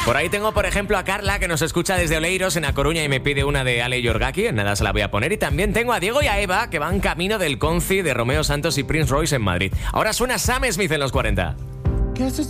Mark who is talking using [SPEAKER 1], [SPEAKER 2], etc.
[SPEAKER 1] Por ahí tengo, por ejemplo, a Carla, que nos escucha desde Oleiros, en A Coruña, y me pide una de Ale Yorgaki. En nada se la voy a poner. Y también tengo a Diego y a Eva, que van camino del Conci de Romeo Santos y Prince Royce en Madrid. Ahora suena Sam Smith en los 40.
[SPEAKER 2] Guess it's